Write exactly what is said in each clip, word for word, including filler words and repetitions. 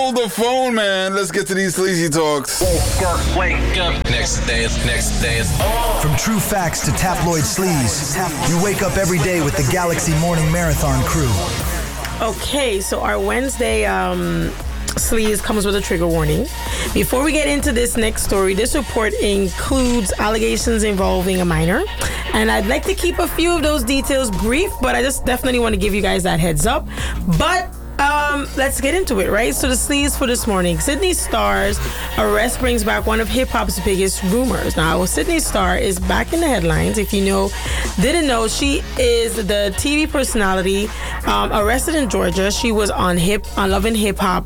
hold the phone, man. Let's get to these sleazy talks. Wake up, wake up. Next day, next day. From true facts to tabloid sleaze, you wake up every day with the Galaxy Morning Marathon crew. Okay, so our Wednesday um, sleaze comes with a trigger warning. Before we get into this next story, this report includes allegations involving a minor. And I'd like to keep a few of those details brief, but I just definitely want to give you guys that heads up. But Um, let's get into it, right? So the sleaze for this morning. Sydney Starr's arrest brings back one of hip-hop's biggest rumors. Now, Sydney Starr is back in the headlines. If you know, didn't know, she is the T V personality um, arrested in Georgia. She was on hip on Love and Hip Hop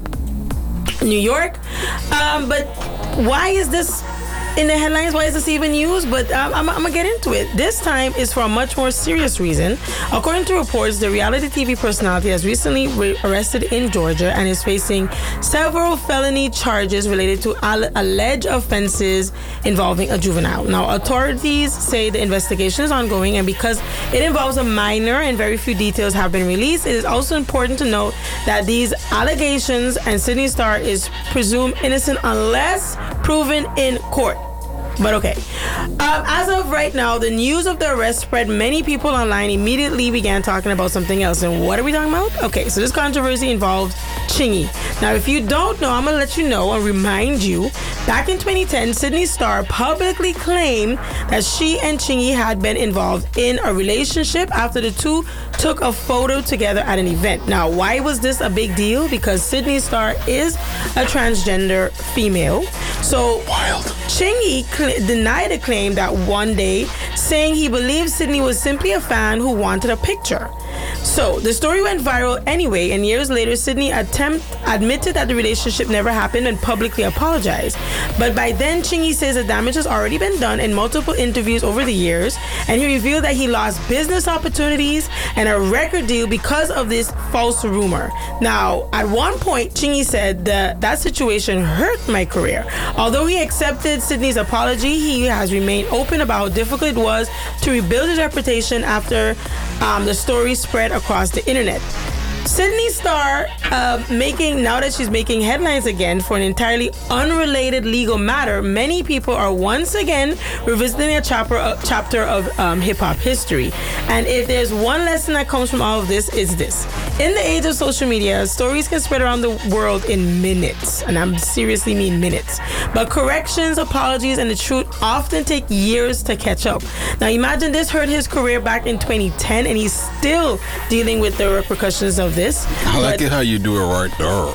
New York. Um, but why is this in the headlines? Why is this even news? But um, I'm, I'm going to get into it. This time is for a much more serious reason. According to reports, the reality T V personality has recently re- arrested in Georgia and is facing several felony charges related to al- alleged offenses involving a juvenile. Now, authorities say the investigation is ongoing, and because it involves a minor and very few details have been released, it is also important to note that these allegations and Sydney Starr is presumed innocent unless proven in court. But okay. Um, as of right now, the news of the arrest spread. Many people online immediately began talking about something else. And what are we talking about? Okay, so this controversy involves Chingy. Now, if you don't know, I'm going to let you know and remind you. Back in twenty ten, Sydney Starr publicly claimed that she and Chingy had been involved in a relationship after the two took a photo together at an event. Now, why was this a big deal? Because Sydney Starr is a transgender female. So, Wild. Chingy cl- denied a claim that one day, saying he believed Sydney was simply a fan who wanted a picture. So, the story went viral anyway, and years later, Sydney attempt, admitted that the relationship never happened and publicly apologized. But by then, Chingy says the damage has already been done in multiple interviews over the years, and he revealed that he lost business opportunities and a record deal because of this false rumor. Now, at one point, Chingy said that that situation hurt my career. Although he accepted Sydney's apology, he has remained open about how difficult it was to rebuild his reputation after um, the story spread across the internet. Sydney Starr, uh, making now that she's making headlines again for an entirely unrelated legal matter, many people are once again revisiting a chapter of, chapter of um, hip-hop history. And if there's one lesson that comes from all of this, it's this. In the age of social media, stories can spread around the world in minutes. And I'm seriously mean minutes. But corrections, apologies, and the truth often take years to catch up. Now imagine this hurt his career back in twenty ten, and he's still dealing with the repercussions of this. I like but, it how you do it right there.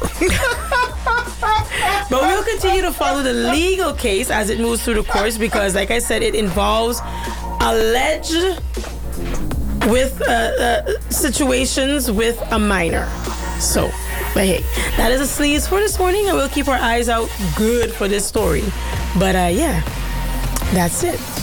But we'll continue to follow the legal case as it moves through the courts because, like I said, it involves alleged with uh, uh, situations with a minor. So, but hey, that is a sleaze for this morning, and we'll keep our eyes out good for this story. But uh, yeah, that's it.